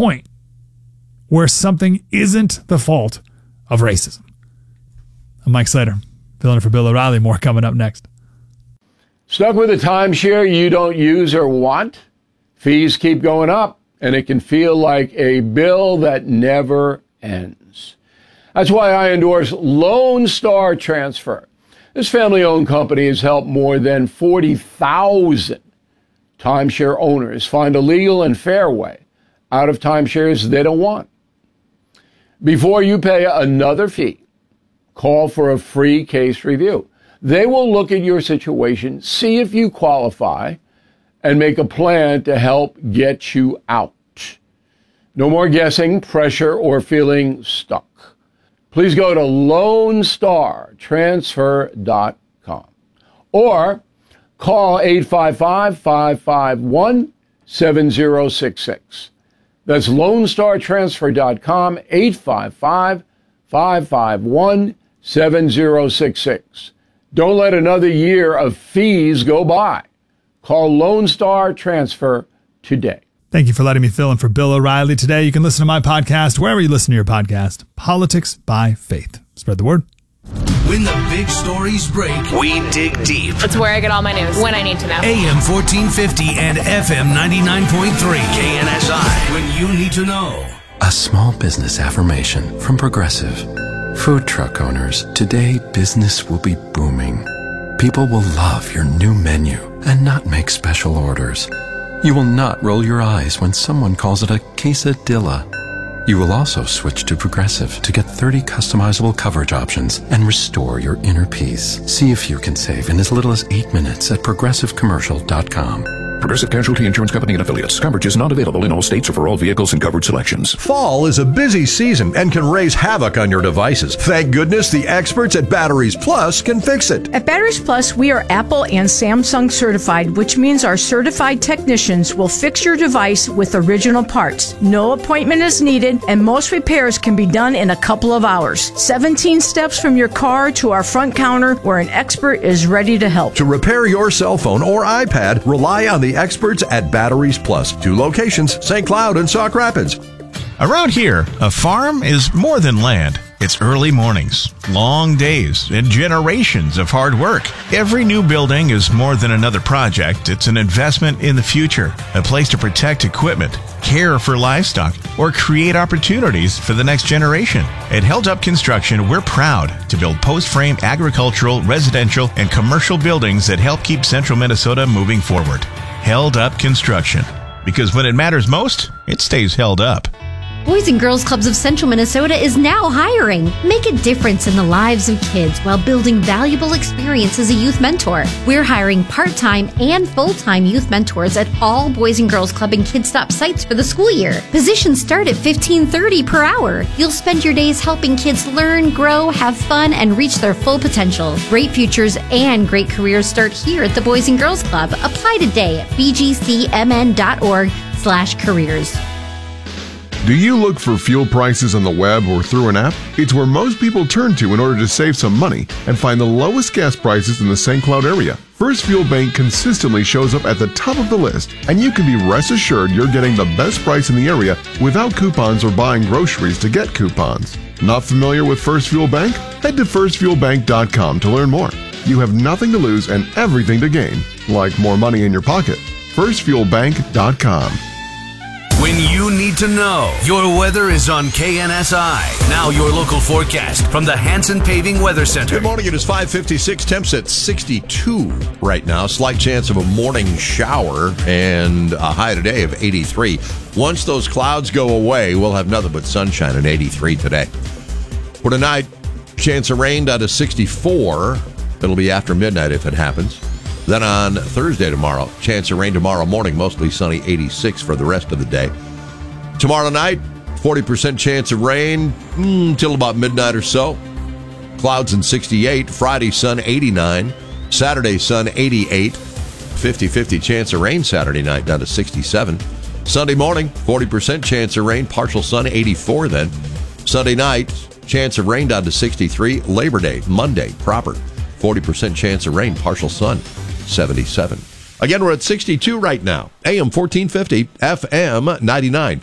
point where something isn't the fault of racism. I'm Mike Slater, filling in for Bill O'Reilly. More coming up next. Stuck with a timeshare you don't use or want? Fees keep going up, and it can feel like a bill that never ends. That's why I endorse Lone Star Transfer. This family-owned company has helped more than 40,000 timeshare owners find a legal and fair way out of timeshares they don't want. Before you pay another fee, call for a free case review. They will look at your situation, see if you qualify, and make a plan to help get you out. No more guessing, pressure, or feeling stuck. Please go to LoneStarTransfer.com or call 855-551-7066. That's LoneStarTransfer.com, 855-551-7066. Don't let another year of fees go by. Call Lone Star Transfer today. Thank you for letting me fill in for Bill O'Reilly today. You can listen to my podcast wherever you listen to your podcast, Politics by Faith. Spread the word. When the big stories break, we dig deep. It's where I get all my news, when I need to know. AM 1450 and FM 99.3 KNSI. When you need to know. A small business affirmation from Progressive. Food truck owners, today business will be booming. People will love your new menu and not make special orders. You will not roll your eyes when someone calls it a quesadilla. You will also switch to Progressive to get 30 customizable coverage options and restore your inner peace. See if you can save in as little as 8 minutes at progressivecommercial.com. Progressive Casualty Insurance Company and Affiliates. Coverage is not available in all states or for all vehicles and covered selections. Fall is a busy season and can raise havoc on your devices. Thank goodness the experts at Batteries Plus can fix it. At Batteries Plus, we are Apple and Samsung certified, which means our certified technicians will fix your device with original parts. No appointment is needed, and most repairs can be done in a couple of hours. 17 steps from your car to our front counter where an expert is ready to help. To repair your cell phone or iPad, rely on the experts at Batteries Plus. 2 locations, St. Cloud and Sauk Rapids. Around here, a farm is more than land. It's early mornings, long days, and generations of hard work. Every new building is more than another project. It's an investment in the future, a place to protect equipment, care for livestock, or create opportunities for the next generation. At Held Up Construction, we're proud to build post-frame agricultural, residential, and commercial buildings that help keep central Minnesota moving forward. Held Up Construction. Because when it matters most, it stays held up. Boys and Girls Clubs of Central Minnesota is now hiring. Make a difference in the lives of kids while building valuable experience as a youth mentor. We're hiring part-time and full-time youth mentors at all Boys and Girls Club and Kids Stop sites for the school year. Positions start at $15.30 per hour. You'll spend your days helping kids learn, grow, have fun, and reach their full potential. Great futures and great careers start here at the Boys and Girls Club. Apply today at bgcmn.org/careers. Do you look for fuel prices on the web or through an app? It's where most people turn to in order to save some money and find the lowest gas prices in the St. Cloud area. First Fuel Bank consistently shows up at the top of the list, and you can be rest assured you're getting the best price in the area without coupons or buying groceries to get coupons. Not familiar with First Fuel Bank? Head to firstfuelbank.com to learn more. You have nothing to lose and everything to gain, like more money in your pocket. firstfuelbank.com. When you need to know, your weather is on KNSI. Now your local forecast from the Hanson Paving Weather Center. Good morning. It is 5:56. Temps at 62 right now. Slight chance of a morning shower and a high today of 83. Once those clouds go away, we'll have nothing but sunshine at 83 today. For tonight, chance of rain down to 64. It'll be after midnight if it happens. Then on Thursday tomorrow, chance of rain tomorrow morning, mostly sunny, 86 for the rest of the day. Tomorrow night, 40% chance of rain till about midnight or so. Clouds and 68. Friday, sun, 89. Saturday, sun, 88. 50-50 chance of rain Saturday night, down to 67. Sunday morning, 40% chance of rain, partial sun, 84 then. Sunday night, chance of rain down to 63. Labor Day, Monday, proper. 40% chance of rain, partial sun, 77. Again, we're at 62 right now. AM 1450, FM 99.